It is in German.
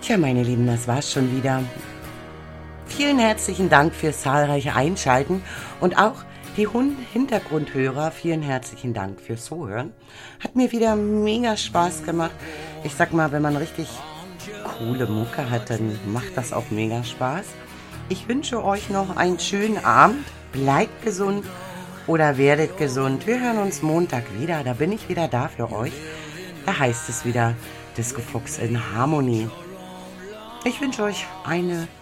Tja, meine Lieben, das war's schon wieder. Vielen herzlichen Dank fürs zahlreiche Einschalten und auch die Hintergrundhörer, vielen herzlichen Dank fürs Zuhören. Hat mir wieder mega Spaß gemacht. Ich sag mal, wenn man richtig coole Mucke hat, dann macht das auch mega Spaß. Ich wünsche euch noch einen schönen Abend. Bleibt gesund oder werdet gesund. Wir hören uns Montag wieder. Da bin ich wieder da für euch. Da heißt es wieder Disco Fuchs in Harmonie. Ich wünsche euch eine